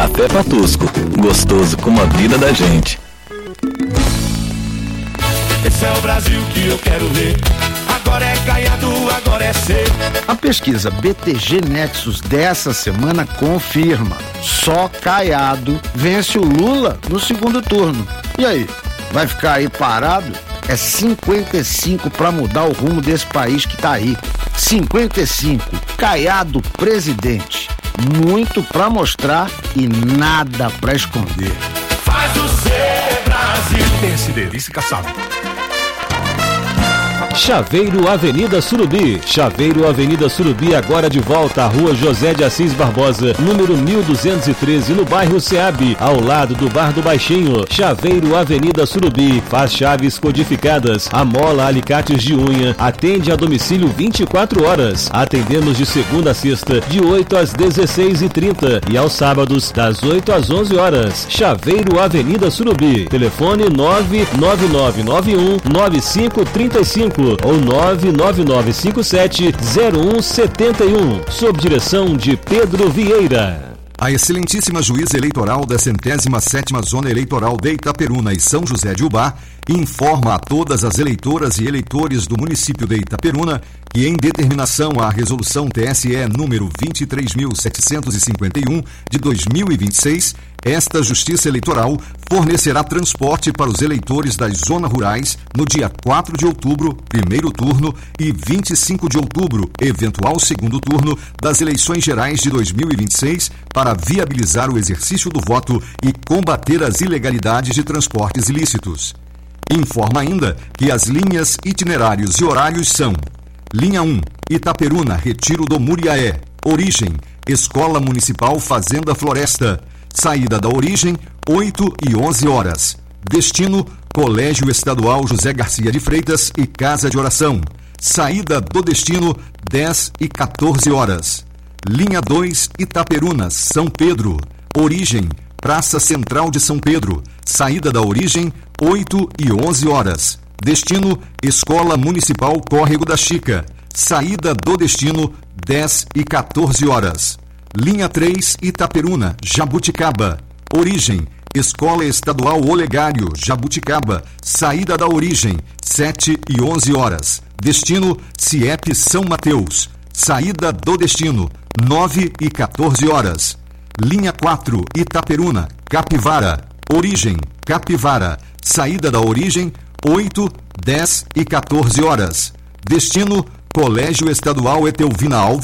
Café Patusco, gostoso como a vida da gente. Esse é o Brasil que eu quero ver. Agora é Caiado, agora é ser. A pesquisa BTG Nexus dessa semana confirma: só Caiado vence o Lula no segundo turno. E aí, vai ficar aí parado? É 55 para mudar o rumo desse país que tá aí. 55, Caiado presidente. Muito para mostrar e nada para esconder. Faz o ser Brasil. PSD, vice-caçado. Chaveiro Avenida Surubi. Chaveiro Avenida Surubi, agora de volta à Rua José de Assis Barbosa, número 1213, no bairro Ceab, ao lado do Bar do Baixinho. Chaveiro Avenida Surubi, faz chaves codificadas, amola alicates de unha, atende a domicílio 24 horas. Atendemos de segunda a sexta, de 8 às 16h30 e aos sábados, das 8 às 11 horas. Chaveiro Avenida Surubi. Telefone 99991-9535 ou 99957-0171, sob direção de Pedro Vieira. A excelentíssima juíza eleitoral da 107ª Zona Eleitoral de Itaperuna e São José de Ubá informa a todas as eleitoras e eleitores do município de Itaperuna que, em determinação à resolução TSE número 23.751 de 2026, esta Justiça Eleitoral fornecerá transporte para os eleitores das zonas rurais no dia 4 de outubro, primeiro turno, e 25 de outubro, eventual segundo turno, das eleições gerais de 2026, para viabilizar o exercício do voto e combater as ilegalidades de transportes ilícitos. Informa ainda que as linhas, itinerários e horários são: linha 1, Itaperuna, Retiro do Muriaé. Origem, Escola Municipal Fazenda Floresta. Saída da origem, 8 e 11 horas. Destino, Colégio Estadual José Garcia de Freitas e Casa de Oração. Saída do destino, 10 e 14 horas. Linha 2, Itaperuna, São Pedro. Origem, Praça Central de São Pedro. Saída da origem, 8 e 11 horas. Destino, Escola Municipal Córrego da Chica. Saída do destino, 10 e 14 horas. Linha 3, Itaperuna, Jabuticaba. Origem, Escola Estadual Olegário, Jabuticaba. Saída da origem, 7 e 11 horas. Destino, CIEP São Mateus. Saída do destino, 9 e 14 horas. Linha 4, Itaperuna, Capivara. Origem, Capivara. Saída da origem, 8, 10 e 14 horas. Destino, Colégio Estadual Etelvina Alves